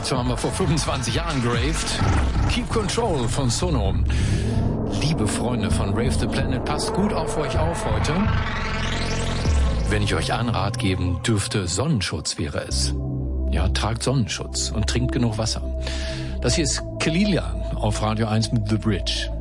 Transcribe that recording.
Dazu haben wir vor 25 Jahren graved. Keep Control von Sono. Liebe Freunde von Rave the Planet, passt gut auf euch auf heute. Wenn ich euch einen Rat geben dürfte, Sonnenschutz wäre es. Ja, tragt Sonnenschutz und trinkt genug Wasser. Das hier ist Kalilia auf Radio 1 mit The Bridge.